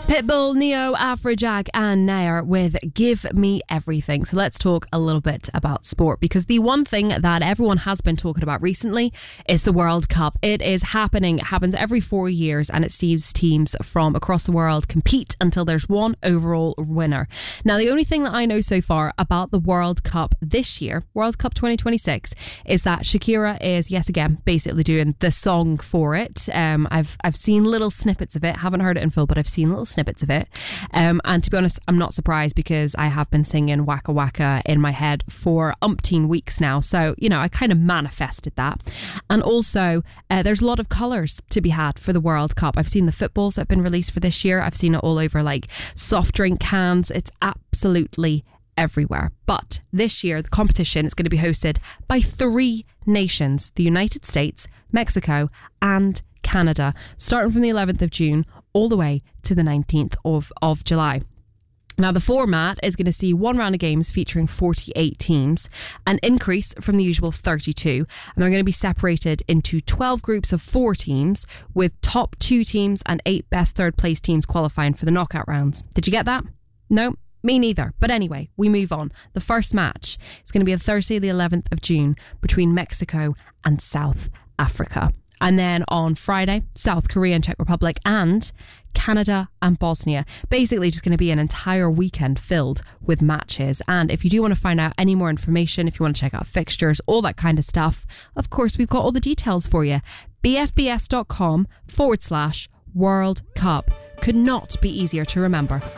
Pitbull, Neo, Afrojack and Nair with Give Me Everything. So let's talk a little bit about sport, because the one thing that everyone has been talking about recently is the World Cup. It is happening. It happens every 4 years, and it sees teams from across the world compete until there's one overall winner. Now, the only thing that I know so far about the World Cup this year, World Cup 2026, is that Shakira is, yes again, basically doing the song for it. I've seen little snippets of it, haven't heard it in full, but I've seen little snippets of it, and to be honest, I'm not surprised, because I have been singing Waka Waka in my head for umpteen weeks now, so you know, I kind of manifested that. And also there's a lot of colours to be had for the World Cup. I've seen the footballs that have been released for this year. I've seen it all over like soft drink cans. It's absolutely everywhere. But this year the competition is going to be hosted by 3 nations: the United States, Mexico and Canada, starting from the 11th of June all the way to the 19th of July. Now, the format is going to see one round of games featuring 48 teams, an increase from the usual 32, and they're going to be separated into 12 groups of 4 teams, with top 2 teams and 8 best third place teams qualifying for the knockout rounds. Did you get that? No? Me neither. But anyway, we move on. The first match is going to be on Thursday, the 11th of June, between Mexico and South Africa. And then on Friday, South Korea and Czech Republic, and Canada and Bosnia. Basically just going to be an entire weekend filled with matches. And if you do want to find out any more information, if you want to check out fixtures, all that kind of stuff, of course, we've got all the details for you. bfbs.com/World Cup. Could not be easier to remember.